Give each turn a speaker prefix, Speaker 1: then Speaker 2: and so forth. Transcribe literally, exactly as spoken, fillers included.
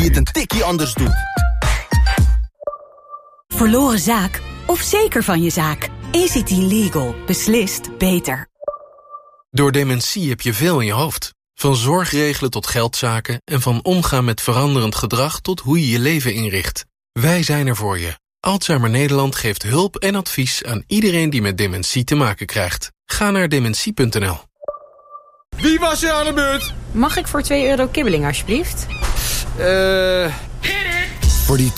Speaker 1: het een tikkie anders doet.
Speaker 2: Verloren zaak of zeker van je zaak? A C T Legal. Beslist beter.
Speaker 3: Door dementie heb je veel in je hoofd. Van zorgregelen tot geldzaken en van omgaan met veranderend gedrag tot hoe je je leven inricht. Wij zijn er voor je. Alzheimer Nederland geeft hulp en advies aan iedereen die met dementie te maken krijgt. Ga naar dementie punt n l.
Speaker 4: Wie was er aan de beurt?
Speaker 5: Mag ik voor twee euro kibbeling alsjeblieft?
Speaker 4: Eh... Uh...
Speaker 1: Voor die